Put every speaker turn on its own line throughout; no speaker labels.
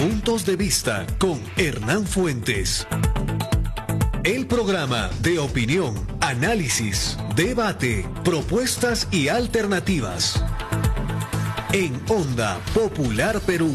Puntos de Vista con Hernán Fuentes. El programa de opinión, análisis, debate, propuestas y alternativas. En Onda Popular Perú.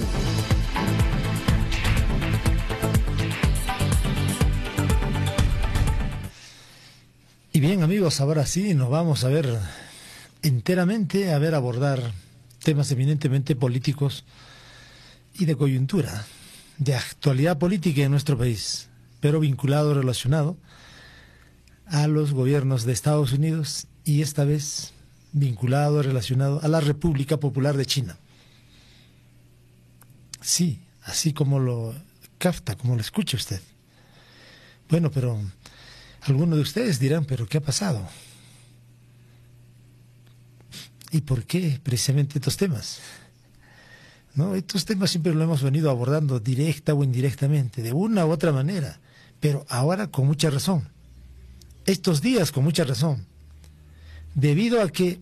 Y bien, amigos, ahora sí nos vamos a ver enteramente, abordar temas eminentemente políticos y de coyuntura, de actualidad política en nuestro país, pero vinculado, relacionado a los gobiernos de Estados Unidos y esta vez vinculado, relacionado a la República Popular de China. Sí, así como lo capta, como lo escucha usted. Bueno, pero algunos de ustedes dirán, ¿pero qué ha pasado? ¿Y por qué precisamente estos temas? ¿No? Estos temas siempre lo hemos venido abordando directa o indirectamente, de una u otra manera, pero ahora con mucha razón. Estos días con mucha razón, debido a que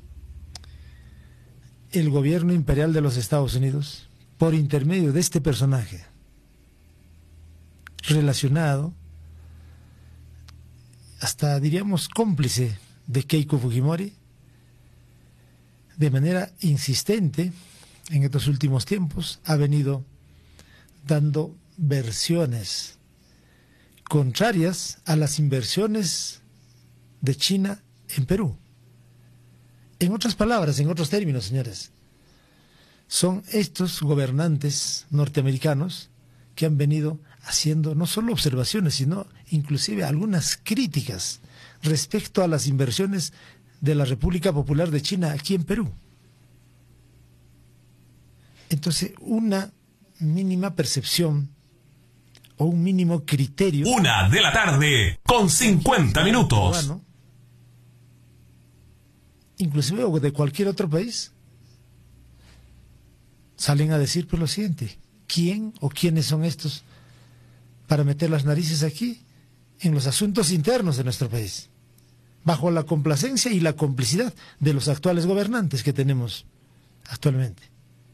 el gobierno imperial de los Estados Unidos, por intermedio de este personaje relacionado, hasta diríamos cómplice de Keiko Fujimori, de manera insistente en estos últimos tiempos ha venido dando versiones contrarias a las inversiones de China en Perú. En otras palabras, en otros términos, señores, son estos gobernantes norteamericanos que han venido haciendo no solo observaciones, sino inclusive algunas críticas respecto a las inversiones de la República Popular de China aquí en Perú. Entonces, una mínima percepción o un mínimo criterio.
1:50
cubano, inclusive o de cualquier otro país, salen a decir pues lo siguiente: ¿quién o quiénes son estos para meter las narices aquí en los asuntos internos de nuestro país, bajo la complacencia y la complicidad de los actuales gobernantes que tenemos actualmente?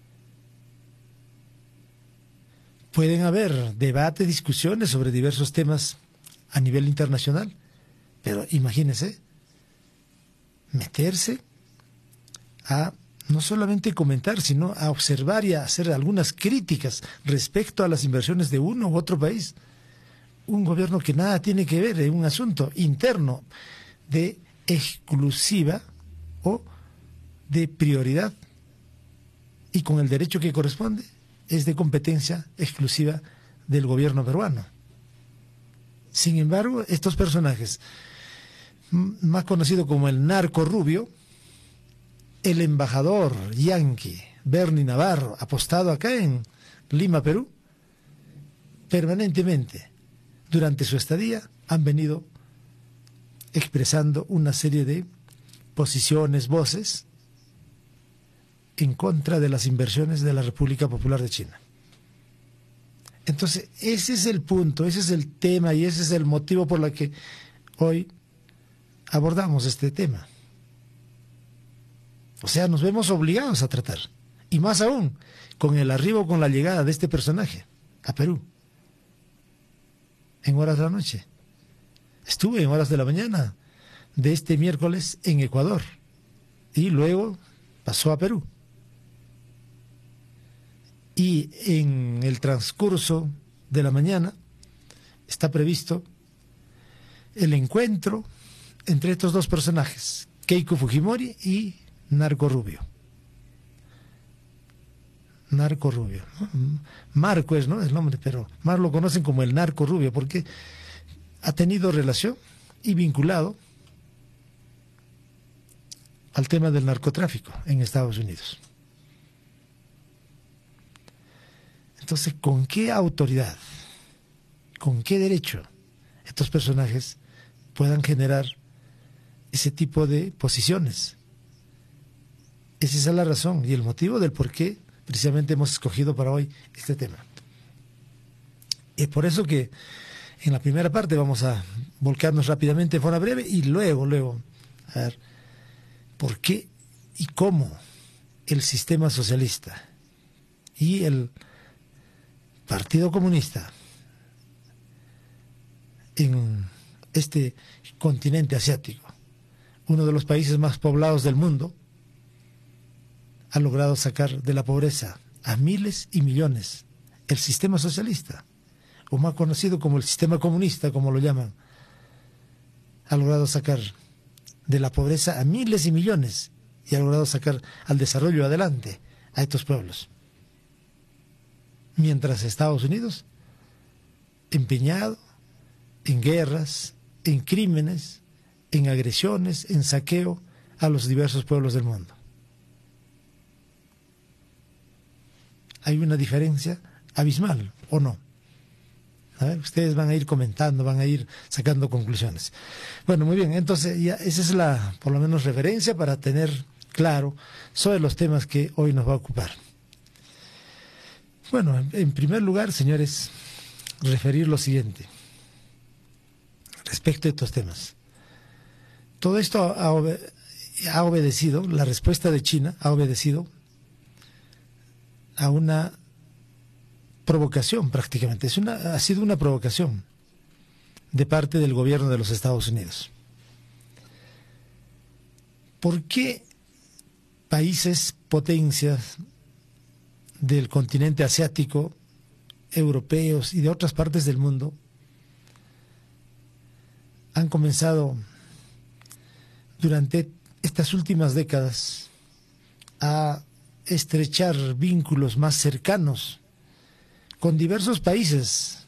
Pueden haber debate, discusiones sobre diversos temas a nivel internacional, pero imagínense meterse a no solamente comentar, sino a observar y a hacer algunas críticas respecto a las inversiones de uno u otro país. Un gobierno que nada tiene que ver en un asunto interno de exclusiva o de prioridad y con el derecho que corresponde es de competencia exclusiva del gobierno peruano. Sin embargo, estos personajes, más conocido como el narco rubio, el embajador yanqui Bernie Navarro, apostado acá en Lima, Perú, permanentemente durante su estadía han venido expresando una serie de posiciones, voces en contra de las inversiones de la República Popular de China. Entonces, ese es el punto, ese es el tema y ese es el motivo por el que hoy abordamos este tema. O sea, nos vemos obligados a tratar, y más aún con el arribo, con la llegada de este personaje a Perú en horas de la noche. Estuve en horas de la mañana de este miércoles en Ecuador y luego pasó a Perú. Y en el transcurso de la mañana está previsto el encuentro entre estos dos personajes, Keiko Fujimori y Narco Rubio. Narco Rubio, ¿no? Marco es, ¿no?, el nombre, pero más lo conocen como el Narco Rubio porque ha tenido relación y vinculado al tema del narcotráfico en Estados Unidos. Entonces, ¿con qué autoridad, con qué derecho estos personajes puedan generar ese tipo de posiciones? Esa es la razón y el motivo del por qué precisamente hemos escogido para hoy este tema. Es por eso que en la primera parte vamos a volcarnos rápidamente en forma breve y luego, a ver, ¿por qué y cómo el sistema socialista y el Partido Comunista en este continente asiático, uno de los países más poblados del mundo, ha logrado sacar de la pobreza a miles y millones el sistema socialista, o más conocido como el sistema comunista, como lo llaman. Ha logrado sacar de la pobreza a miles y millones y ha logrado sacar al desarrollo adelante a estos pueblos. Mientras Estados Unidos, empeñado en guerras, en crímenes, en agresiones, en saqueo a los diversos pueblos del mundo. Hay una diferencia abismal, ¿o no? A ver, ustedes van a ir comentando, van a ir sacando conclusiones. Bueno, muy bien, entonces ya esa es la, por lo menos, referencia para tener claro sobre los temas que hoy nos va a ocupar. Bueno, en primer lugar, señores, referir lo siguiente respecto a estos temas. Todo esto ha obedecido, la respuesta de China ha obedecido a una provocación prácticamente. Ha sido una provocación de parte del gobierno de los Estados Unidos. ¿Por qué países, potencias del continente asiático, europeos y de otras partes del mundo han comenzado durante estas últimas décadas a estrechar vínculos más cercanos con diversos países,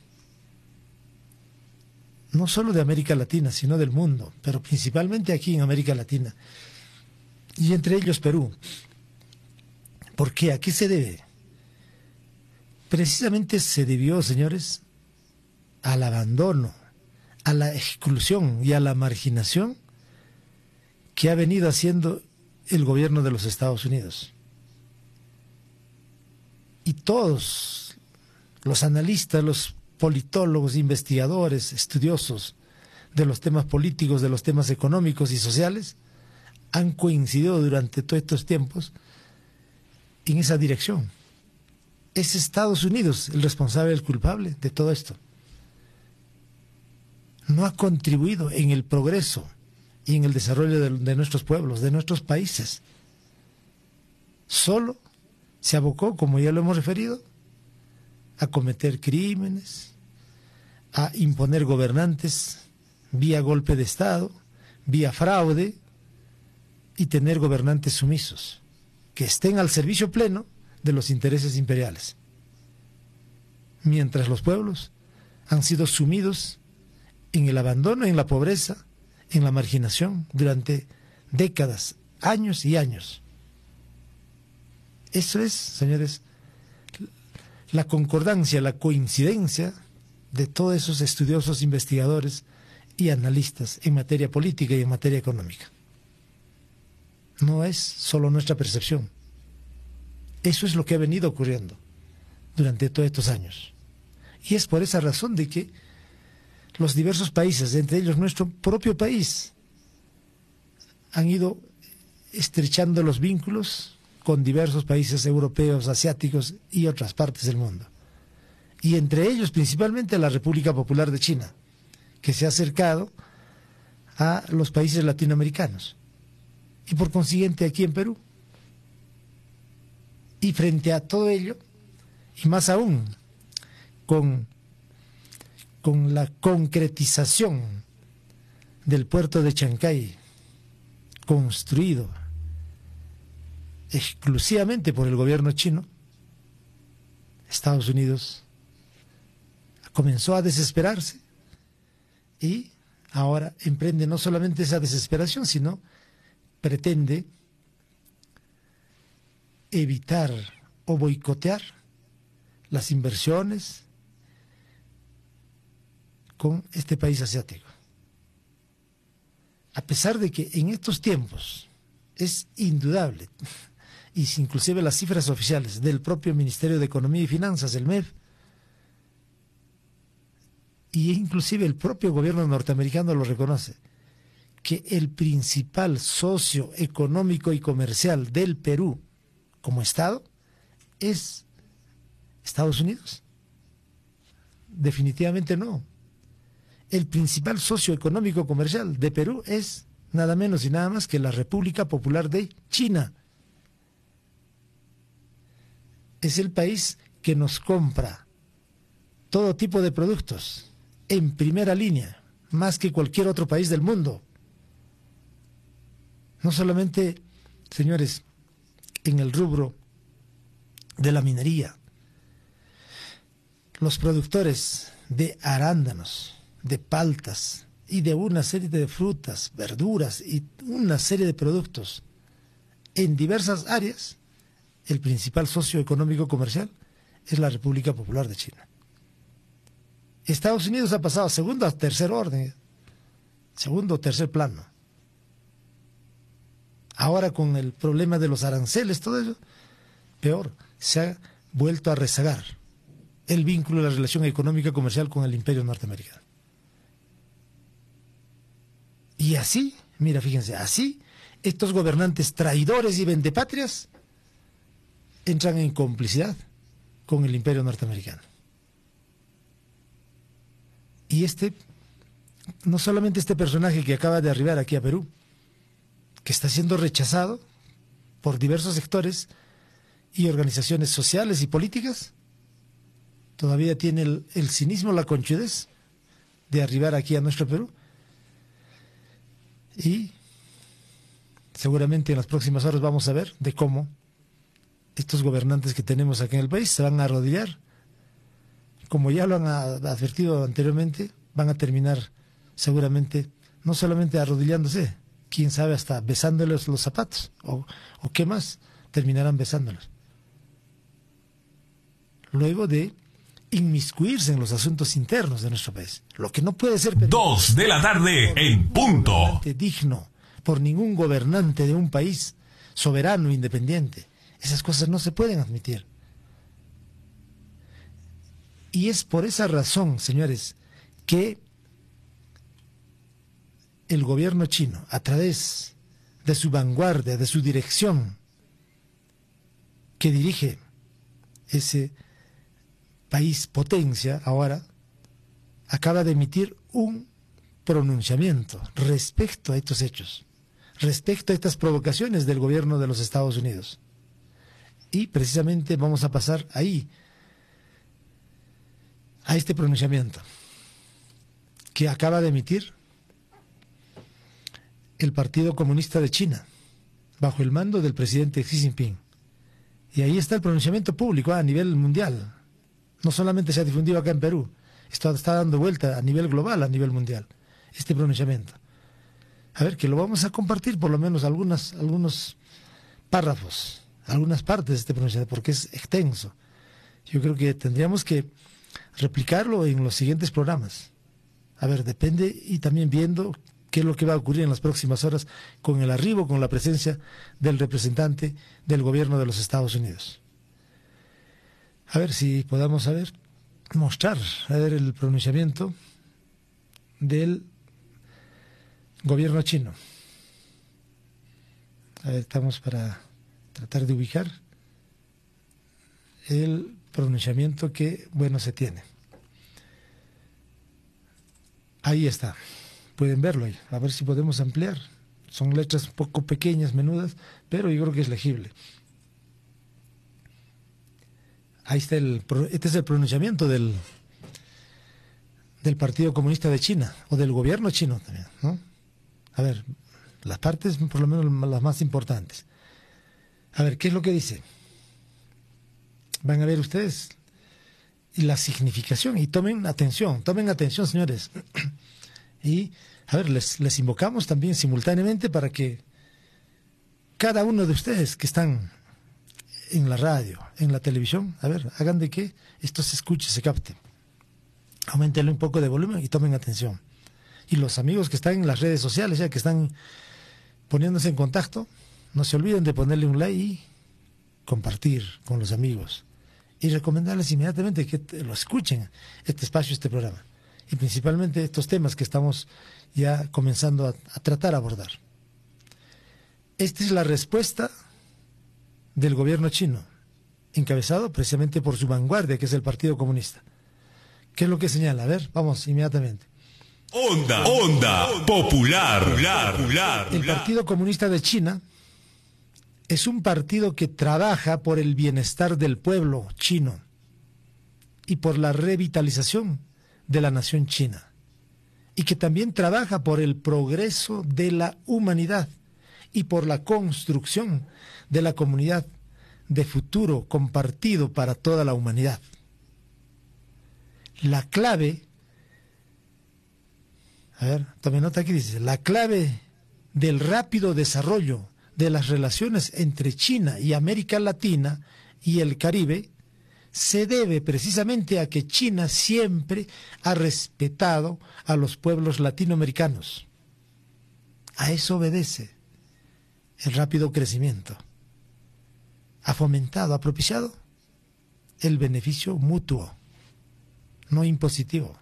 no solo de América Latina, sino del mundo, pero principalmente aquí en América Latina, y entre ellos Perú? ¿Por qué? ¿A qué se debe? Precisamente se debió, señores, al abandono, a la exclusión y a la marginación que ha venido haciendo el gobierno de los Estados Unidos. Y todos los analistas, los politólogos, investigadores, estudiosos de los temas políticos, de los temas económicos y sociales, han coincidido durante todos estos tiempos en esa dirección. Es Estados Unidos el responsable, el culpable de todo esto. No ha contribuido en el progreso y en el desarrollo de nuestros pueblos, de nuestros países. Solo se abocó, como ya lo hemos referido, a cometer crímenes, a imponer gobernantes vía golpe de Estado, vía fraude, y tener gobernantes sumisos, que estén al servicio pleno de los intereses imperiales. Mientras los pueblos han sido sumidos en el abandono, en la pobreza, en la marginación durante décadas, años y años. Eso es, señores, la concordancia, la coincidencia de todos esos estudiosos, investigadores y analistas en materia política y en materia económica. No es solo nuestra percepción. Eso es lo que ha venido ocurriendo durante todos estos años. Y es por esa razón de que los diversos países, entre ellos nuestro propio país, han ido estrechando los vínculos con diversos países europeos, asiáticos y otras partes del mundo. Y entre ellos principalmente la República Popular de China, que se ha acercado a los países latinoamericanos. Y por consiguiente aquí en Perú. Y frente a todo ello, y más aún, con la concretización del puerto de Chancay, construido exclusivamente por el gobierno chino, Estados Unidos comenzó a desesperarse y ahora emprende no solamente esa desesperación, sino pretende evitar o boicotear las inversiones con este país asiático. A pesar de que en estos tiempos es indudable, y inclusive las cifras oficiales del propio Ministerio de Economía y Finanzas, el MEF, y inclusive el propio gobierno norteamericano lo reconoce, que el principal socio económico y comercial del Perú como Estado es Estados Unidos. definitivamente no. El principal socio económico comercial de Perú es nada menos y nada más que la República Popular de China. Es el país que nos compra todo tipo de productos en primera línea, más que cualquier otro país del mundo. No solamente, señores, en el rubro de la minería, los productores de arándanos, de paltas y de una serie de frutas, verduras y una serie de productos en diversas áreas, el principal socio económico comercial es la República Popular de China. Estados Unidos ha pasado a segundo a tercer orden, segundo o tercer plano. Ahora con el problema de los aranceles, todo eso, peor, se ha vuelto a rezagar el vínculo de la relación económica comercial con el imperio norteamericano. Y así, mira, fíjense, así estos gobernantes traidores y vendepatrias entran en complicidad con el imperio norteamericano. Y no solamente este personaje que acaba de arribar aquí a Perú, que está siendo rechazado por diversos sectores y organizaciones sociales y políticas, todavía tiene el cinismo, la conchudez de arribar aquí a nuestro Perú. Y seguramente en las próximas horas vamos a ver de cómo estos gobernantes que tenemos aquí en el país se van a arrodillar. Como ya lo han advertido anteriormente, van a terminar seguramente no solamente arrodillándose, quién sabe, hasta besándoles los zapatos, o qué más, terminarán besándolos. Luego de inmiscuirse en los asuntos internos de nuestro país, lo que no puede ser
2 de la tarde en punto.
Digno por ningún gobernante de un país soberano e independiente. Esas cosas no se pueden admitir. Y es por esa razón, señores, que el gobierno chino, a través de su vanguardia, de su dirección, que dirige ese país potencia ahora, acaba de emitir un pronunciamiento respecto a estos hechos, respecto a estas provocaciones del gobierno de los Estados Unidos. Y precisamente vamos a pasar ahí, a este pronunciamiento que acaba de emitir el Partido Comunista de China, bajo el mando del presidente Xi Jinping. Y ahí está el pronunciamiento público a nivel mundial. No solamente se ha difundido acá en Perú, esto está dando vuelta a nivel global, a nivel mundial, este pronunciamiento. A ver, que lo vamos a compartir por lo menos algunos párrafos, algunas partes de este pronunciamiento, porque es extenso. Yo creo que tendríamos que replicarlo en los siguientes programas. A ver, depende, y también viendo qué es lo que va a ocurrir en las próximas horas con el arribo, con la presencia del representante del gobierno de los Estados Unidos. A ver si podamos mostrar el pronunciamiento del gobierno chino. A ver, estamos para tratar de ubicar el pronunciamiento que, se tiene. Ahí está. Pueden verlo ahí. A ver si podemos ampliar. Son letras un poco pequeñas, menudas, pero yo creo que es legible. Ahí está este es el pronunciamiento del Partido Comunista de China, o del gobierno chino también, ¿no? A ver, las partes, por lo menos las más importantes. A ver, ¿qué es lo que dice? Van a ver ustedes y la significación, y tomen atención, señores. Y, a ver, les invocamos también simultáneamente para que cada uno de ustedes que están en la radio, en la televisión, a ver, hagan de que esto se escuche, se capte. Aumentenle un poco de volumen y tomen atención. Y los amigos que están en las redes sociales, ya que están poniéndose en contacto, no se olviden de ponerle un like y compartir con los amigos. Y recomendarles inmediatamente que lo escuchen, este espacio, este programa. Y principalmente estos temas que estamos ya comenzando a tratar, a abordar. Esta es la respuesta del gobierno chino, encabezado precisamente por su vanguardia, que es el Partido Comunista, ¿Qué es lo que señala? A ver, vamos inmediatamente.
Onda Popular.
El Partido Comunista de China es un partido que trabaja por el bienestar del pueblo chino y por la revitalización de la nación china, y que también trabaja por el progreso de la humanidad y por la construcción de la comunidad de futuro compartido para toda la humanidad. La clave, a ver, tome nota aquí, dice, la clave del rápido desarrollo de las relaciones entre China y América Latina y el Caribe se debe precisamente a que China siempre ha respetado a los pueblos latinoamericanos. A eso obedece el rápido crecimiento. Ha fomentado, ha propiciado el beneficio mutuo, no impositivo.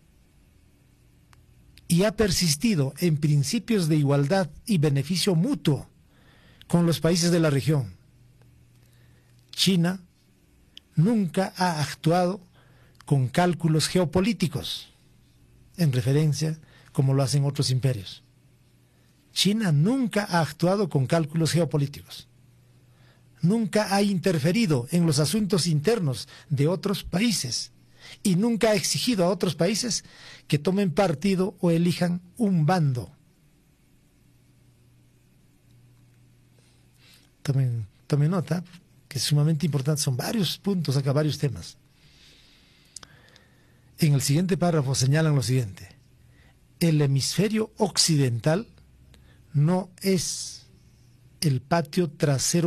Y ha persistido en principios de igualdad y beneficio mutuo con los países de la región. China nunca ha actuado con cálculos geopolíticos, en referencia como lo hacen otros imperios. China nunca ha actuado con cálculos geopolíticos. Nunca ha interferido en los asuntos internos de otros países y nunca ha exigido a otros países que tomen partido o elijan un bando. Tomen nota, que es sumamente importante, son varios puntos acá, varios temas. En el siguiente párrafo señalan lo siguiente: el hemisferio occidental no es el patio trasero